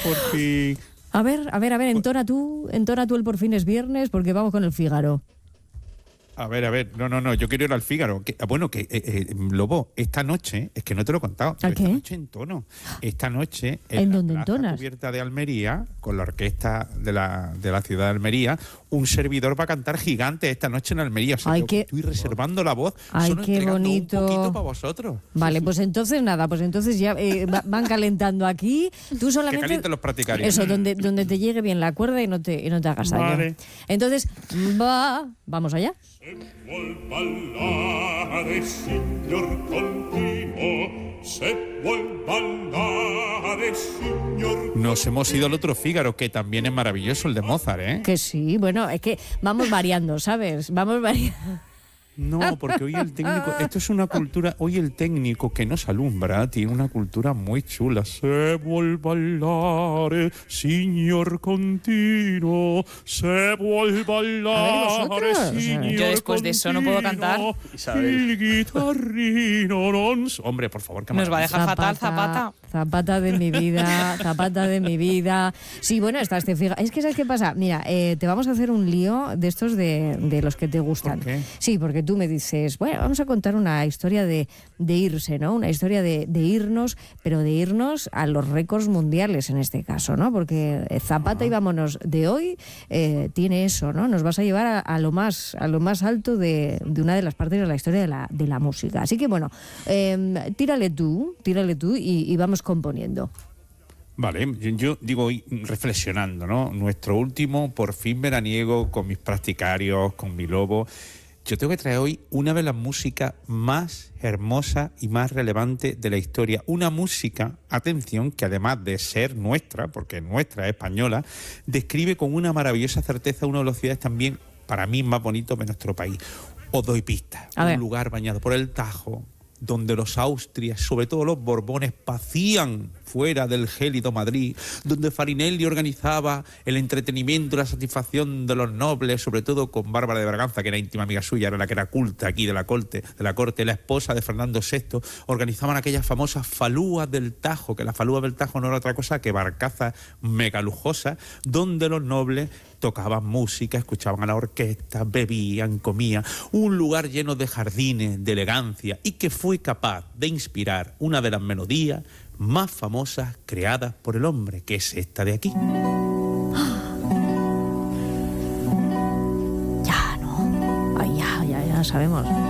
Por fin. A ver, entona tú el Por fin es viernes, porque vamos con el Fígaro. A ver, no, yo quiero ir al Fígaro. Lobo, esta noche, es que no te lo he contado, ¿A esta qué? noche entono. Esta noche ¿En la dónde plaza entonas? cubierta de Almería, con la orquesta de la ciudad de Almería, un servidor va a cantar gigante esta noche en Almería. O sea, Ay, yo qué- estoy reservando la voz, Ay, solo qué entregando bonito. un poquito para vosotros. Vale, pues entonces nada, ya van calentando aquí. Tú Que solamente calienten los practicarios. eso, donde te llegue bien la cuerda y no te hagas daño. Vale. Entonces, vamos allá. Se vuol ballare, signor continuo, se vuol ballare, signor. Nos hemos ido al otro Fígaro, que también es maravilloso, el de Mozart, ¿eh? Que sí, bueno, es que vamos variando, ¿sabes? Vamos variando. No, porque hoy el técnico, esto es una cultura, hoy el técnico que nos alumbra tiene una cultura muy chula. Se vuol ballare, signor continuo, se vuol ballare, vosotros. signor Yo después de eso no puedo cantar. Isabel. Il guitarrino non... Hombre, por favor, que Nos va a dejar fatal, Zapata. Zapata de mi vida, Zapata de mi vida. Sí, bueno, está este Fígaro. Es que, ¿sabes qué pasa? Mira, te vamos a hacer un lío de estos de los que te gustan. ¿Por qué? Sí, porque tú me dices, bueno, vamos a contar una historia de irse, ¿no? Una historia de irnos, pero de irnos a los récords mundiales en este caso, ¿no? Porque Zapata y vámonos de hoy tiene eso, ¿no? Nos vas a llevar a lo más alto de una de las partes de la historia de la música. Así que bueno, tírale tú y vamos componiendo. Vale, yo digo hoy reflexionando, ¿no? Nuestro último por fin veraniego con mis practicarios, con mi lobo. Yo tengo que traer hoy una de las músicas más hermosas y más relevantes de la historia. Una música, atención, que además de ser nuestra, porque nuestra es española, describe con una maravillosa certeza uno de los ciudades también, para mí, más bonitos de nuestro país. Os doy pistas. A ver. Un lugar bañado por el Tajo, donde los Austrias, sobre todo los Borbones, pacían fuera del gélido Madrid, donde Farinelli organizaba el entretenimiento y la satisfacción de los nobles, sobre todo con Bárbara de Braganza, que era íntima amiga suya, era la que era culta aquí de la corte, la esposa de Fernando VI, organizaban aquellas famosas falúas del Tajo, que la falúa del Tajo no era otra cosa que barcazas megalujosas, donde los nobles tocaban música, escuchaban a la orquesta, bebían, comían, un lugar lleno de jardines, de elegancia, y que fue capaz de inspirar una de las melodías más famosas creadas por el hombre, que es esta de aquí. Ya, ¿no? Ay, ya sabemos.